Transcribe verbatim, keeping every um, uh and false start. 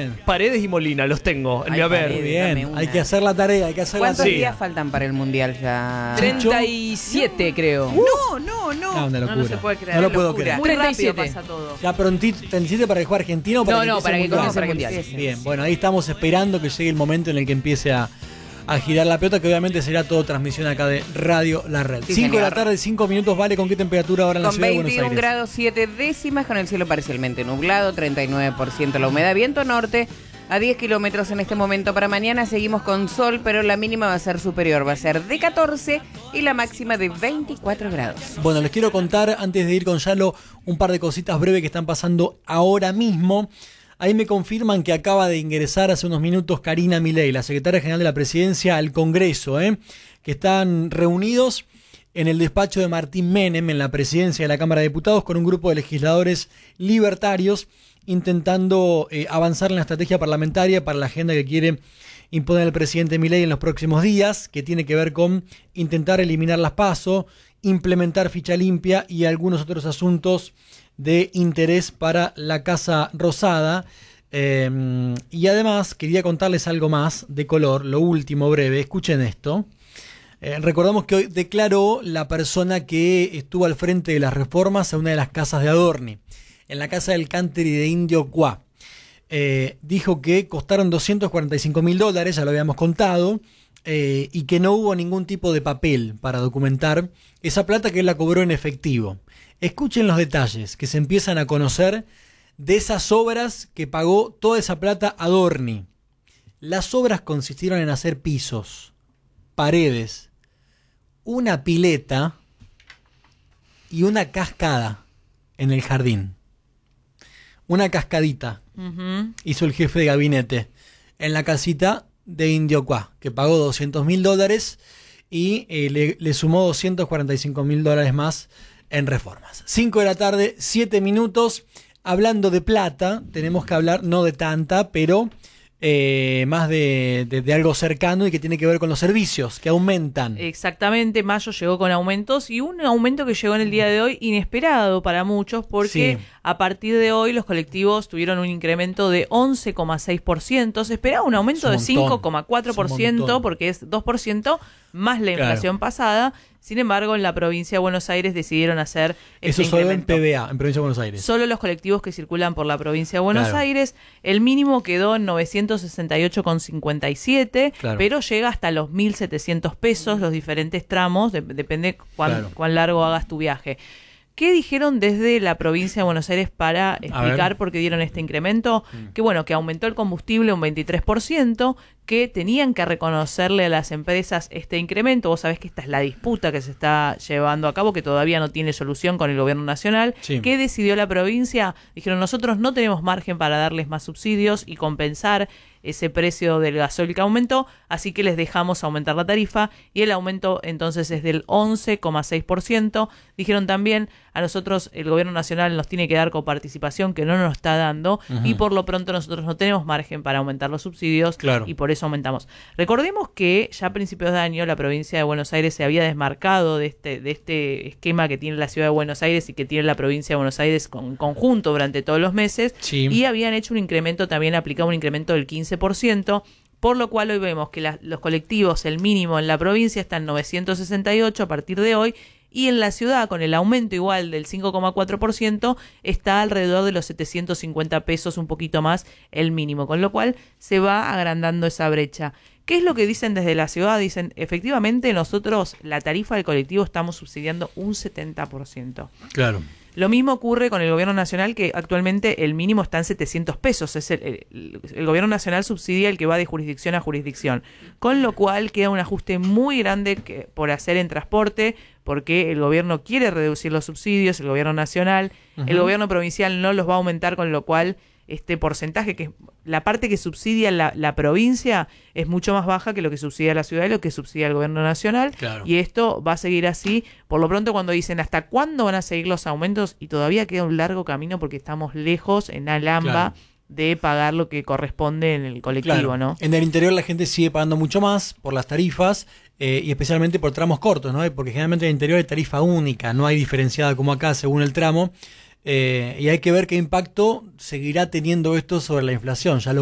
bien. Paredes y Molina, los tengo en Ay, mi haber. Muy Paredes. bien. Dame una. Hay que hacer la tarea, hay que hacer la ¿Cuántos tarea. días faltan para el mundial ya? treinta y siete creo. No, no, no. No, una locura. No, no se puede creer. No lo puedo Locura. creer. Muy treinta y rápido siete. pasa todo. Ya prontito, ¿treinta y siete para que juegue Argentina o para No, que no, empiece para el que mundial? comience el para que mundial. empiece. Bien, bueno, ahí estamos esperando que llegue el momento en el que empiece a, a girar la pelota, que obviamente será todo transmisión acá de Radio La Red. Sí, cinco de la señor. tarde, cinco minutos, ¿vale? ¿Con qué temperatura ahora en la Con ciudad de Buenos veintiún Aires? grados siete décimas, con el cielo parcialmente nublado, treinta y nueve por ciento la humedad, viento norte a diez kilómetros en este momento. Para mañana seguimos con sol, pero la mínima va a ser superior, va a ser de catorce y la máxima de veinticuatro grados. Bueno, les quiero contar, antes de ir con Yalo, un par de cositas breves que están pasando ahora mismo. Ahí me confirman que acaba de ingresar hace unos minutos Karina Milei, la secretaria general de la Presidencia, al Congreso, ¿eh? que están reunidos en el despacho de Martín Menem, en la presidencia de la Cámara de Diputados, con un grupo de legisladores libertarios, intentando eh, avanzar en la estrategia parlamentaria para la agenda que quiere imponer el presidente Milei en los próximos días, que tiene que ver con intentar eliminar las PASO, implementar ficha limpia y algunos otros asuntos de interés para la Casa Rosada. Eh, y además quería contarles algo más de color, lo último breve, escuchen esto. Eh, recordamos que hoy declaró la persona que estuvo al frente de las reformas a una de las casas de Adorni, en la casa del Country de Indio Cuá. Eh, dijo que costaron doscientos cuarenta y cinco mil dólares, ya lo habíamos contado, eh, y que no hubo ningún tipo de papel para documentar esa plata, que él la cobró en efectivo. Escuchen los detalles que se empiezan a conocer de esas obras que pagó toda esa plata Adorni. Las obras consistieron en hacer pisos, paredes, una pileta y una cascada en el jardín. Una cascadita Uh-huh. hizo el jefe de gabinete en la casita de Indio Cuá, que pagó doscientos mil dólares y eh, le, le sumó doscientos cuarenta y cinco mil dólares más en reformas. cinco de la tarde, siete minutos. Hablando de plata, tenemos que hablar no de tanta, pero eh, más de, de, de algo cercano y que tiene que ver con los servicios que aumentan. Exactamente, mayo llegó con aumentos y un aumento que llegó en el día de hoy inesperado para muchos porque Sí. a partir de hoy los colectivos tuvieron un incremento de once coma seis por ciento. Se esperaba un aumento Es de un cinco montón. coma cuatro por Es un ciento montón. porque es dos por ciento más la Claro. inflación pasada. Sin embargo, en la provincia de Buenos Aires decidieron hacer este Eso solo en incremento. P B A, en Provincia de Buenos Aires. Solo los colectivos que circulan por la provincia de Buenos Claro. Aires. El mínimo quedó en novecientos sesenta y ocho con cincuenta y siete, Claro. pero llega hasta los mil setecientos pesos los diferentes tramos, de- depende cuán, Claro. cuán largo hagas tu viaje. ¿Qué dijeron desde la provincia de Buenos Aires para explicar ver. por qué dieron este incremento? Que bueno, que aumentó el combustible un veintitrés por ciento, que tenían que reconocerle a las empresas este incremento. Vos sabés que esta es la disputa que se está llevando a cabo, que todavía no tiene solución con el gobierno nacional. Sí. ¿Qué decidió la provincia? Dijeron, nosotros no tenemos margen para darles más subsidios y compensar ese precio del gasoil que aumentó, así que les dejamos aumentar la tarifa y el aumento entonces es del once coma seis por ciento. Dijeron también, a nosotros el gobierno nacional nos tiene que dar coparticipación que no nos está dando Ujú. y por lo pronto nosotros no tenemos margen para aumentar los subsidios Claro. y por eso aumentamos. Recordemos que ya a principios de año la provincia de Buenos Aires se había desmarcado de este, de este esquema que tiene la ciudad de Buenos Aires y que tiene la provincia de Buenos Aires con conjunto durante todos los meses Sí. y habían hecho un incremento, también aplicado un incremento del quince por ciento, por lo cual hoy vemos que la- los colectivos, el mínimo en la provincia está en novecientos sesenta y ocho a partir de hoy, y en la ciudad, con el aumento igual del cinco coma cuatro por ciento, está alrededor de los setecientos cincuenta pesos, un poquito más el mínimo, con lo cual se va agrandando esa brecha. ¿Qué es lo que dicen desde la ciudad? Dicen, efectivamente, nosotros la tarifa del colectivo estamos subsidiando un setenta por ciento. Claro. Lo mismo ocurre con el gobierno nacional, que actualmente el mínimo está en setecientos pesos. Es el, el, el gobierno nacional subsidia el que va de jurisdicción a jurisdicción. Con lo cual queda un ajuste muy grande que, por hacer en transporte, porque el gobierno quiere reducir los subsidios, el gobierno nacional, Ujú. el gobierno provincial no los va a aumentar, con lo cual este porcentaje, que la parte que subsidia la, la provincia es mucho más baja que lo que subsidia la ciudad y lo que subsidia el gobierno nacional. Claro. Y esto va a seguir así. Por lo pronto, cuando dicen hasta cuándo van a seguir los aumentos, y todavía queda un largo camino porque estamos lejos en Alamba Claro. de pagar lo que corresponde en el colectivo, Claro. ¿no? En el interior la gente sigue pagando mucho más por las tarifas eh, y especialmente por tramos cortos, ¿no? Porque generalmente en el interior hay tarifa única, no hay diferenciada como acá según el tramo. Eh, y hay que ver qué impacto seguirá teniendo esto sobre la inflación. Ya lo